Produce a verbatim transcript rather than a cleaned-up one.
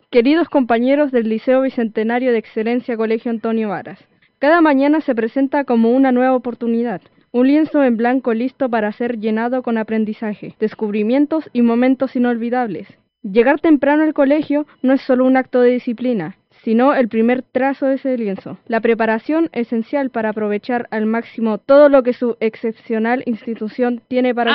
Queridos compañeros del Liceo Bicentenario de Excelencia Colegio Antonio Varas, cada mañana se presenta como una nueva oportunidad, un lienzo en blanco listo para ser llenado con aprendizaje, descubrimientos y momentos inolvidables. Llegar temprano al colegio no es solo un acto de disciplina, sino el primer trazo de ese lienzo. La preparación esencial para aprovechar al máximo todo lo que su excepcional institución tiene para